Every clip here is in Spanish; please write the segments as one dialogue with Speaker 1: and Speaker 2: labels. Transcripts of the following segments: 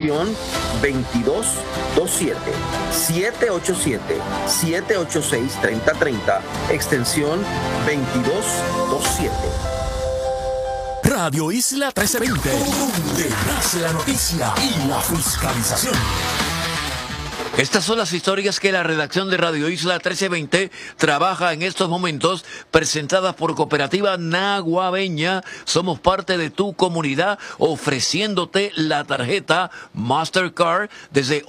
Speaker 1: extensión 2227, 787-786-3030, extensión 2227.
Speaker 2: Radio Isla 1320, donde nace la noticia y la fiscalización. Estas son las historias que la redacción de Radio Isla 1320 trabaja en estos momentos, presentadas por Cooperativa Naguabeña. Somos parte de tu comunidad, ofreciéndote la tarjeta Mastercard desde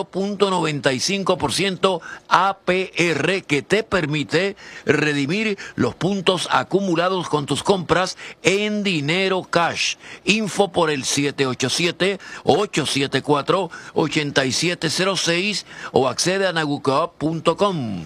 Speaker 2: 8.95% APR, que te permite redimir los puntos acumulados con tus compras en dinero cash. Info por el 787-874-8706 o accede a nagucoop.com.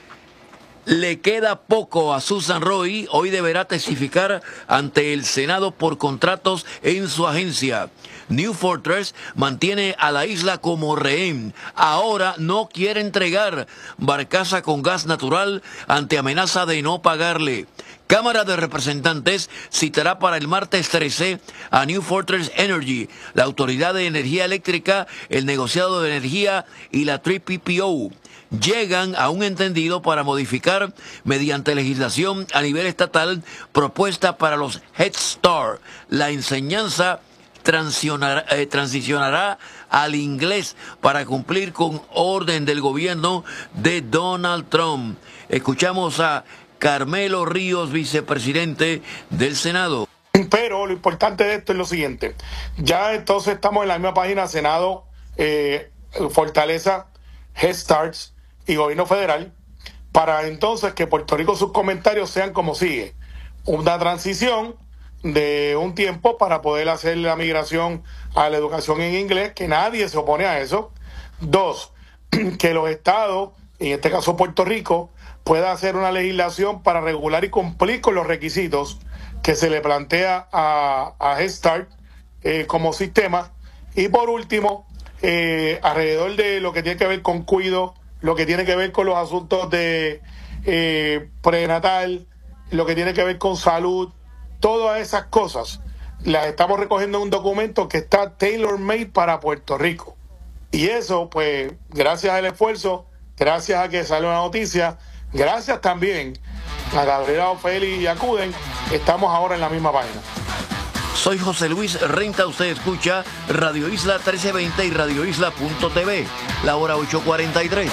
Speaker 2: Le queda poco a Susan Roy. Hoy deberá testificar ante el Senado por contratos en su agencia. New Fortress mantiene a la isla como rehén. Ahora no quiere entregar barcaza con gas natural ante amenaza de no pagarle. Cámara de Representantes citará para el martes 13 a New Fortress Energy, la Autoridad de Energía Eléctrica, el Negociado de Energía y la PPO. Llegan a un entendido para modificar, mediante legislación a nivel estatal, propuesta para los Head Start. La enseñanza transicionará al inglés para cumplir con orden del gobierno de Donald Trump. Escuchamos a Carmelo Ríos, vicepresidente del Senado.
Speaker 3: Pero lo importante de esto es lo siguiente. Ya entonces estamos en la misma página: Senado, Fortaleza, Head Starts y Gobierno Federal, para entonces que Puerto Rico, sus comentarios sean como sigue: una transición de un tiempo para poder hacer la migración a la educación en inglés, que nadie se opone a eso. 2, que los estados, en este caso Puerto Rico, pueda hacer una legislación para regular y cumplir con los requisitos que se le plantea a Head Start como sistema. Y por último, alrededor de lo que tiene que ver con cuido, lo que tiene que ver con los asuntos de prenatal, lo que tiene que ver con salud, todas esas cosas las estamos recogiendo en un documento que está tailor-made para Puerto Rico. Y eso, pues, gracias al esfuerzo, gracias a que sale una noticia, gracias también a Gabriela Ofeli y Acuden, estamos ahora en la misma página.
Speaker 2: Soy José Luis Renta, usted escucha Radio Isla 1320 y radioisla.tv, la hora 8:43.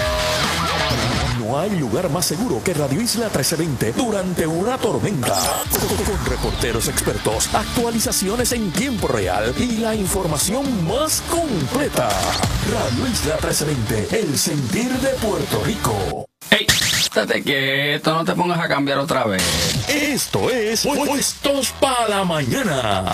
Speaker 2: No hay lugar más seguro que Radio Isla 1320 durante una tormenta. Con reporteros expertos, actualizaciones en tiempo real y la información más completa. Radio Isla 1320, el sentir de Puerto Rico.
Speaker 4: ¡Ey! Estate quieto, no te pongas a cambiar otra vez.
Speaker 2: Esto es Puestos para la Mañana.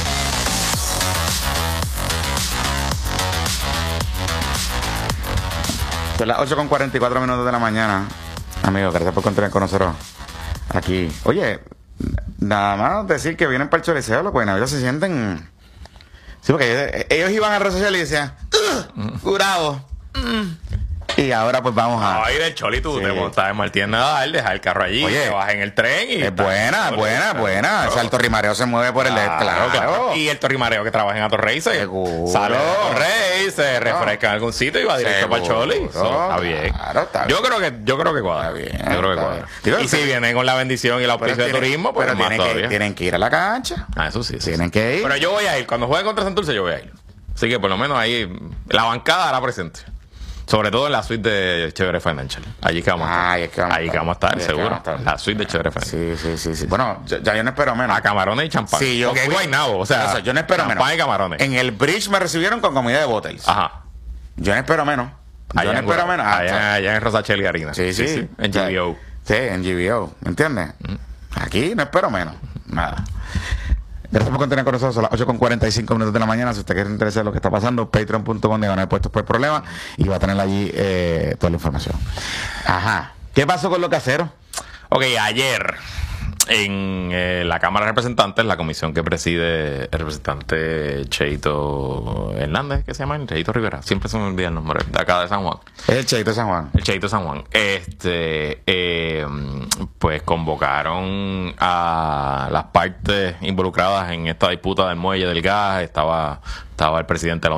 Speaker 5: Son las 8:44 de la mañana. Amigos, gracias por continuar con nosotros aquí. Oye, nada más decir que vienen para el Choliseo, los cuenavidos se sienten... Sí, porque ellos iban a red social y decían, curado. Y ahora pues vamos a...
Speaker 6: Ay, del Choli, tú te montas en Martínez Nadal, dejas el carro allí, te vas en el tren y...
Speaker 5: Es buena. O sea, el torrimareo se mueve por el... Claro.
Speaker 6: Y el torrimareo que trabaja en Atorrey sale a Atorrey, se refresca en algún sitio y va directo para el Choli. Está bien. Claro, está bien. Yo creo que cuadra. Yo creo que cuadra. Y si vienen con la bendición y el auspicio de turismo, pues más todavía.
Speaker 5: Tienen que ir a la cancha.
Speaker 6: Eso sí.
Speaker 5: Tienen que ir.
Speaker 6: Pero yo voy a ir. Cuando jueguen contra Santurce, yo voy a ir. Así que por lo menos ahí la bancada hará presente. Sobre todo en la suite de Chévere Financial. Allí que vamos a estar. Allí que vamos a estar, seguro. La suite de Chévere Financial.
Speaker 5: Sí. Bueno, ya yo no espero menos.
Speaker 6: A camarones y champán.
Speaker 5: Sí, yo
Speaker 6: fui Guaynabo, o sea,
Speaker 5: yo no espero menos.
Speaker 6: Champán y camarones.
Speaker 5: En el bridge me recibieron con comida de bottles.
Speaker 6: Ajá.
Speaker 5: Yo no espero menos.
Speaker 6: Allá en Rosachel y Harina.
Speaker 5: Sí.
Speaker 6: En GBO.
Speaker 5: Sí, en GBO. ¿Me entiendes? Aquí no espero menos. Nada. Gracias por continuar con nosotros. Son las 8:45 de la mañana. Si usted quiere interesar lo que está pasando, patreon.com/puestos por problema, y va a tener allí toda la información. Ajá. ¿Qué pasó con los caseros?
Speaker 6: Ok, ayer en la Cámara de Representantes, la comisión que preside el representante Cheito Hernández, ¿qué se llama? Cheito Rivera, siempre se me olvida el nombre, de acá de San Juan.
Speaker 5: Es el Cheito de San Juan.
Speaker 6: El Cheito de San Juan. Pues convocaron a las partes involucradas en esta disputa del muelle del gas. Estaba el presidente de la